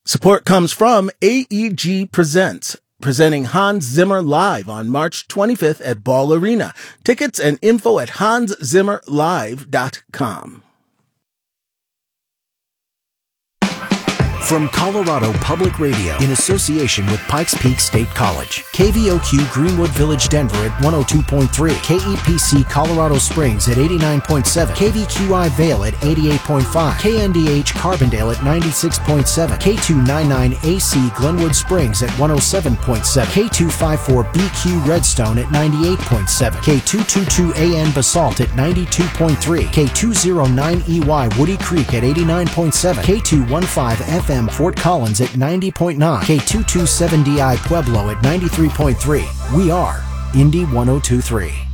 Support comes from AEG Presents, presenting Hans Zimmer live on March 25th at Ball Arena. Tickets and info at hanszimmerlive.com. From Colorado Public Radio, in association with Pikes Peak State College, KVOQ Greenwood Village, Denver at 102.3, KEPC Colorado Springs at 89.7, KVQI Vail at 88.5, KNDH Carbondale at 96.7, K299AC Glenwood Springs at 107.7, K254BQ Redstone at 98.7, K222AN Basalt at 92.3, K209EY Woody Creek at 89.7, K215FM Fort Collins at 90.9, K227DI Pueblo at 93.3. We are Indy 1023.